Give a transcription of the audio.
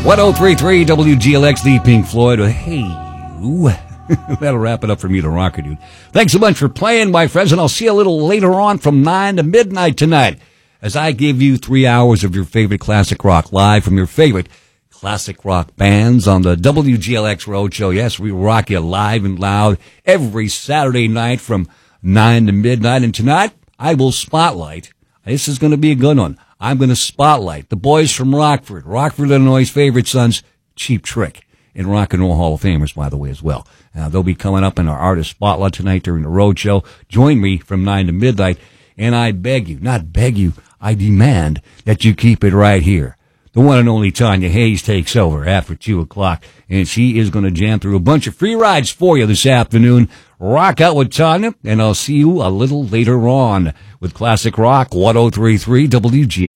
1033 WGLX, the Pink Floyd. Hey, you. That'll wrap it up for me, the Rocker Dude. Thanks so much for playing, my friends, and I'll see you a little later on from 9 to midnight tonight as I give you 3 hours of your favorite classic rock live from your favorite classic rock bands on the WGLX Roadshow. Yes, we rock you live and loud every Saturday night from 9 to midnight. And tonight, I will spotlight. This is going to be a good one. I'm going to spotlight the boys from Rockford, Illinois' favorite sons, Cheap Trick, and Rock and Roll Hall of Famers, by the way, as well. They'll be coming up in our artist spotlight tonight during the road show. Join me from 9 to midnight, and I beg you, not beg you, I demand that you keep it right here. The one and only Tanya Hayes takes over after 2 o'clock, and she is going to jam through a bunch of free rides for you this afternoon. Rock out with Tanya, and I'll see you a little later on with Classic Rock 1033 WG.